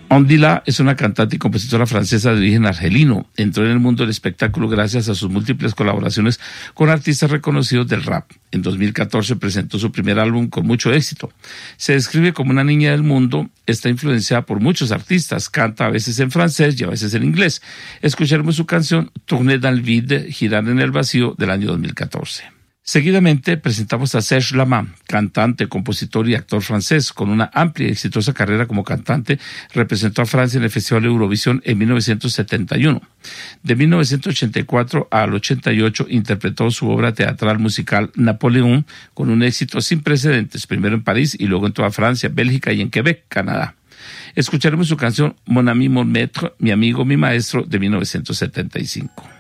Ondila es una cantante y compositora francesa de origen argelino. Entró en el mundo del espectáculo gracias a sus múltiples colaboraciones con artistas reconocidos del rap. En 2014 presentó su primer álbum con mucho éxito. Se describe como una niña del mundo, está influenciada por muchos artistas, canta a veces en francés y a veces en inglés. Escucharemos su canción Tourner dans le vide, Girar en el vacío, del año 2014. Seguidamente presentamos a Serge Lama, cantante, compositor y actor francés. Con una amplia y exitosa carrera como cantante, representó a Francia en el Festival de Eurovisión en 1971. De 1984 al 88 interpretó su obra teatral musical Napoleón con un éxito sin precedentes, primero en París y luego en toda Francia, Bélgica y en Quebec, Canadá. Escucharemos su canción Mon ami mon maître, mi amigo, mi maestro, de 1975.